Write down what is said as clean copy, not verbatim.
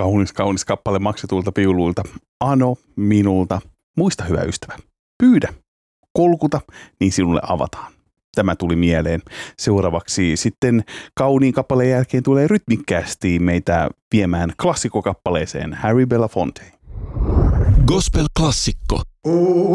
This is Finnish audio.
Kaunis kappale maksetulta piuluilta. Ano minulta. Muista, hyvä ystävä. Pyydä. Kolkuta, niin sinulle avataan. Tämä tuli mieleen. Seuraavaksi sitten kauniin kappaleen jälkeen tulee rytmikkäästi meitä viemään klassikokappaleeseen Harry Belafonte. Gospel-klassikko.